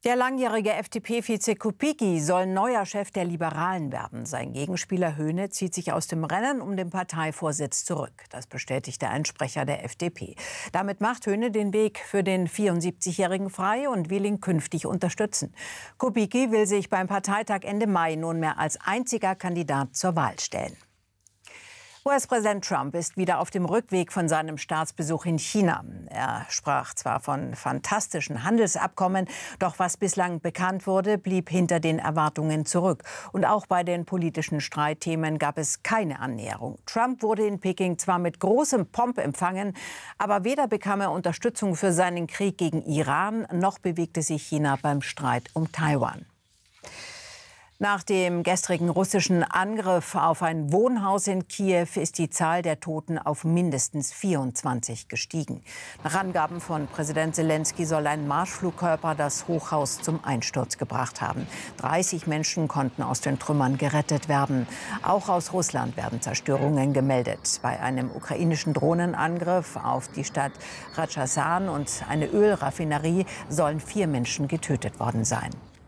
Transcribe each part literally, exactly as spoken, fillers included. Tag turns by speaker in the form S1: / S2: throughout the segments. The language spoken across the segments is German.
S1: Der langjährige F D P-Vize Kubicki soll neuer Chef der Liberalen werden. Sein Gegenspieler Höhne zieht sich aus dem Rennen um den Parteivorsitz zurück. Das bestätigte ein Sprecher der F D P. Damit macht Höhne den Weg für den vierundsiebzigjährigen frei und will ihn künftig unterstützen. Kubicki will sich beim Parteitag Ende Mai nunmehr als einziger Kandidat zur Wahl stellen. U S-Präsident Trump ist wieder auf dem Rückweg von seinem Staatsbesuch in China. Er sprach zwar von fantastischen Handelsabkommen, doch was bislang bekannt wurde, blieb hinter den Erwartungen zurück. Und auch bei den politischen Streitthemen gab es keine Annäherung. Trump wurde in Peking zwar mit großem Pomp empfangen, aber weder bekam er Unterstützung für seinen Krieg gegen Iran, noch bewegte sich China beim Streit um Taiwan. Nach dem gestrigen russischen Angriff auf ein Wohnhaus in Kiew ist die Zahl der Toten auf mindestens vierundzwanzig gestiegen. Nach Angaben von Präsident Selenskyj soll ein Marschflugkörper das Hochhaus zum Einsturz gebracht haben. dreißig Menschen konnten aus den Trümmern gerettet werden. Auch aus Russland werden Zerstörungen gemeldet. Bei einem ukrainischen Drohnenangriff auf die Stadt Rajassan und eine Ölraffinerie sollen vier Menschen getötet worden sein.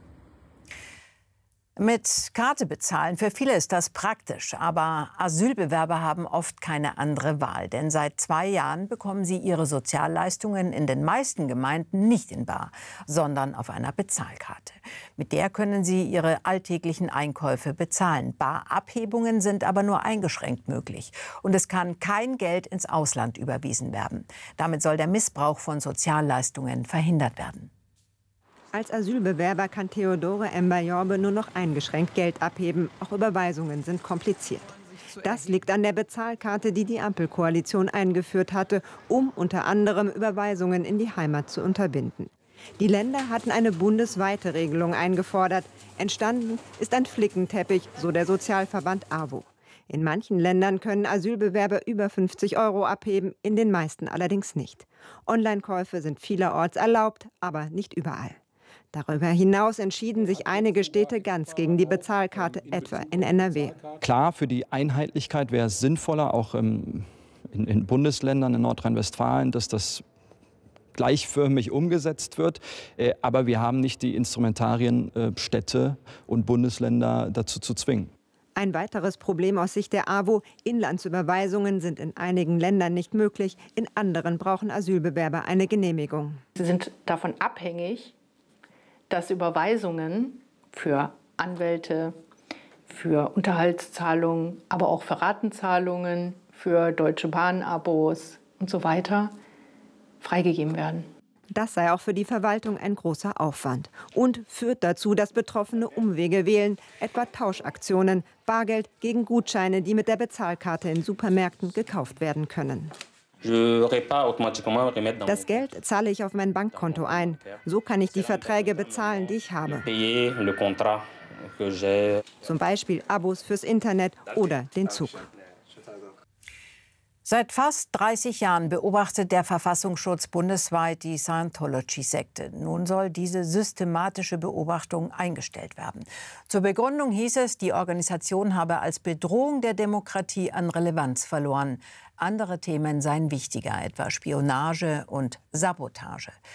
S1: Mit Karte bezahlen, für viele ist das praktisch, aber Asylbewerber haben oft keine andere Wahl. Denn seit zwei Jahren bekommen sie ihre Sozialleistungen in den meisten Gemeinden nicht in bar, sondern auf einer Bezahlkarte. Mit der können sie ihre alltäglichen Einkäufe bezahlen. Barabhebungen sind aber nur eingeschränkt möglich. Und es kann kein Geld ins Ausland überwiesen werden. Damit soll der Missbrauch von Sozialleistungen verhindert werden.
S2: Als Asylbewerber kann Theodore Mbayombe nur noch eingeschränkt Geld abheben. Auch Überweisungen sind kompliziert. Das liegt an der Bezahlkarte, die die Ampelkoalition eingeführt hatte, um unter anderem Überweisungen in die Heimat zu unterbinden. Die Länder hatten eine bundesweite Regelung eingefordert. Entstanden ist ein Flickenteppich, so der Sozialverband A W O. In manchen Ländern können Asylbewerber über fünfzig Euro abheben, in den meisten allerdings nicht. Online-Käufe sind vielerorts erlaubt, aber nicht überall. Darüber hinaus entschieden sich einige Städte ganz gegen die Bezahlkarte, etwa in N R W.
S3: Klar, für die Einheitlichkeit wäre es sinnvoller, auch ähm, in, in Bundesländern in Nordrhein-Westfalen, dass das gleichförmig umgesetzt wird. Äh, aber wir haben nicht die Instrumentarien, äh, Städte und Bundesländer dazu zu zwingen.
S2: Ein weiteres Problem aus Sicht der A W O: Inlandsüberweisungen sind in einigen Ländern nicht möglich, in anderen brauchen Asylbewerber eine Genehmigung.
S4: Sie sind davon abhängig, dass Überweisungen für Anwälte, für Unterhaltszahlungen, aber auch für Ratenzahlungen, für Deutsche Bahn-Abos und so weiter freigegeben werden.
S2: Das sei auch für die Verwaltung ein großer Aufwand und führt dazu, dass Betroffene Umwege wählen, etwa Tauschaktionen, Bargeld gegen Gutscheine, die mit der Bezahlkarte in Supermärkten gekauft werden können. Das Geld zahle ich auf mein Bankkonto ein. So kann ich die Verträge bezahlen, die ich habe. Zum Beispiel Abos fürs Internet oder den Zug.
S1: Seit fast dreißig Jahren beobachtet der Verfassungsschutz bundesweit die Scientology-Sekte. Nun soll diese systematische Beobachtung eingestellt werden. Zur Begründung hieß es, die Organisation habe als Bedrohung der Demokratie an Relevanz verloren. Andere Themen seien wichtiger, etwa Spionage und Sabotage.